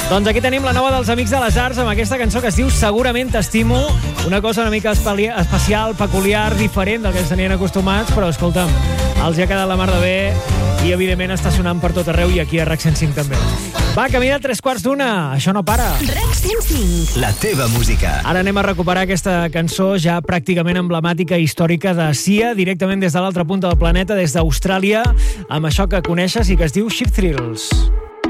Doncs aquí tenim la nova dels Amics de les Arts amb aquesta cançó que es diu Segurament t'estimo, una cosa una mica especial, peculiar, diferent del que ens tenien acostumats, però escolta'm, els hi ha quedat la mar de bé i evidentment està sonant per tot arreu i aquí a RAC 105 també. Va, camí de 3:15, això no para. RAC 105. La teva música. Ara anem a recuperar aquesta cançó ja pràcticament emblemàtica i històrica de Sia, directament des de l'altra punta del planeta, des d'Austràlia, amb això que coneixes i que es diu Ship Thrills.